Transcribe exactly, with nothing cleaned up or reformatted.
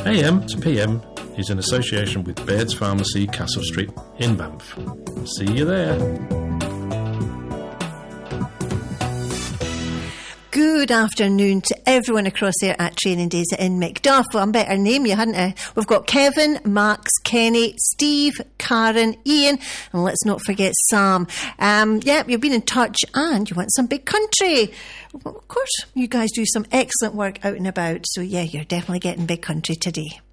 A M to P M is in association with Baird's Pharmacy, Castle Street in Banff. See you there. Good afternoon to everyone across there at Training Days in Macduff. Well, I better name you, hadn't I? We've got Kevin, Max, Kenny, Steve, Karen, Ian, and let's not forget Sam. Um, yeah, you've been in touch and you want some big country. Well, of course, you guys do some excellent work out and about. So yeah, you're definitely getting big country today.